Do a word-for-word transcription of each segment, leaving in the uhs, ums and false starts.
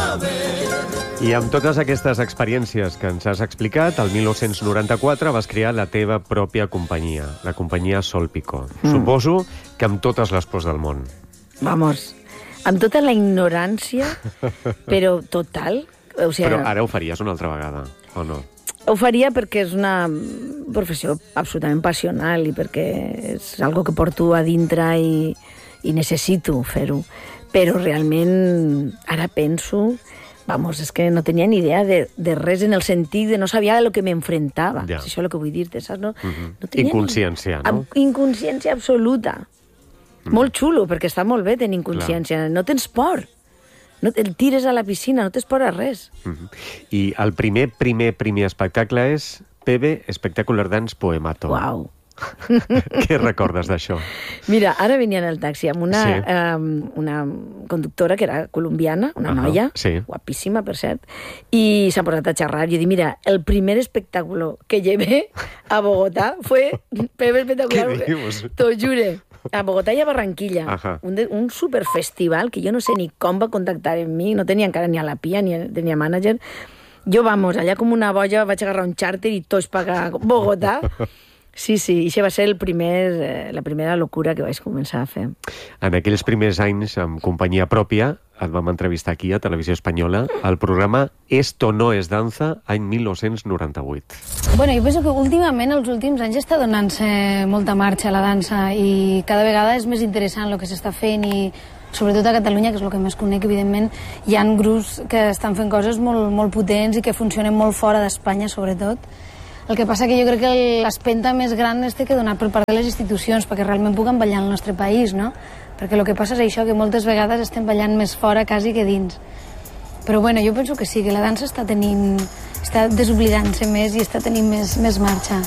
I amb totes aquestes experiències que ens has explicat, el mil nou-cents noranta-quatre vas crear la teva pròpia companyia, la companyia Sol Picó. Mm. Suposo que amb totes les pors del món. Vamos, amb tota la ignorància, però total. O sigui, però ara ho faries una altra vegada, o no? Ho faria perquè és una professió absolutament passional i perquè és algo que porto a dintre i, i necessito fer-ho. Però realment ara penso... Vamos, és que no tenia ni idea de, de res en el sentit de no sabia a lo que m'enfrontava. Ja. Si això és el que vull dir-te, saps? No, uh-huh. no tenia inconsciència, ni... no? Inconsciència absoluta. Mm. Molt xulo, perquè està molt bé tenir inconsciència. Clar. No tens por. No et tires a la piscina, no tens por a res. Uh-huh. I el primer, primer, primer espectacle és P B Spectacular Dance Poemato. Uau. Què recordes d'això? Mira, ara venia en el taxi amb una, sí. um, una conductora que era colombiana, una uh -huh, noia, sí. guapíssima, per cert, i s'ha posat a xerrar. Jo dic, mira, el primer espectáculo que llevé a Bogotá fue P B Espectacular. Què dius? T'ho jure. A Bogotá i a Barranquilla. Uh -huh. un, de, un superfestival que jo no sé ni com va contactar amb mi, no tenia encara ni a la Pia ni tenia mànager. Jo, vamos, allà com una boja vaig agarrar un xàrter i tots pagar Bogotá. Sí, sí, i això va ser el primer, eh, la primera locura que vaig començar a fer. En aquells primers anys, amb companyia pròpia, et vam entrevistar aquí a Televisió Espanyola al programa Esto no es danza, any mil nou-cents noranta-vuit. Bueno, jo penso que últimament, els últims anys, està donant-se molta marxa a la dansa i cada vegada és més interessant el que s'està fent i sobretot a Catalunya, que és el que més conec, evidentment, hi ha grups que estan fent coses molt, molt potents i que funcionen molt fora d'Espanya, sobretot. El que passa que jo crec que l'espenta més gran es té que donar per part de les institucions perquè realment puguen ballar al nostre país, no? Perquè el que passa és això, que moltes vegades estem ballant més fora quasi que dins. Però bueno, jo penso que sí, que la dansa està tenint... està desoblidant-se més i està tenint més, més marxa.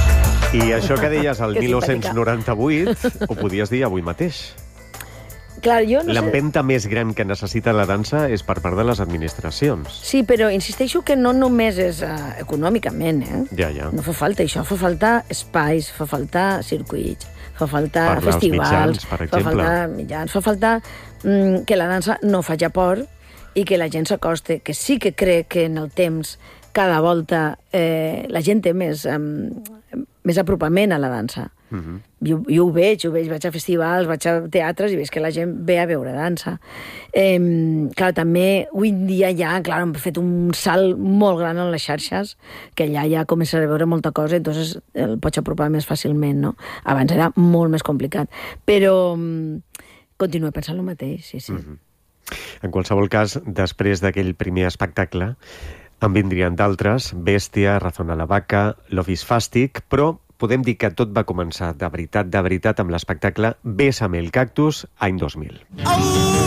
I això que deies el mil nou-cents noranta-vuit ho podies dir avui mateix. Clar, jo no L'empenta sé... més gran que necessita la dansa és per part de les administracions. Sí, però insisteixo que no només és uh, econòmicament, eh? Ja, ja. No fa falta això, fa falta espais, fa falta circuits, fa falta Parlar festivals, mitjans, per fa falta mitjans, fa falta mm, que la dansa no faci por i que la gent s'acoste, que sí que crec que en el temps cada volta eh, la gent té més, um, més apropament a la dansa. Uh-huh. jo, jo ho veig, ho veig, vaig a festivals, vaig a teatres i veig que la gent ve a veure dansa. Eh, clar, també avui en dia ja, clar, hem fet un salt molt gran en les xarxes, que allà ja comença a veure molta cosa, entonces el pots apropar més fàcilment, no? Abans era molt més complicat. Però um, continuo pensant el mateix, sí, sí. Uh-huh. En qualsevol cas, després d'aquell primer espectacle, en vindrien d'altres, Bèstia, Razón a la vaca, Love is Fàstic, però podem dir que tot va començar de veritat, de veritat, amb l'espectacle Bésame el cactus, any dos mil. Oh!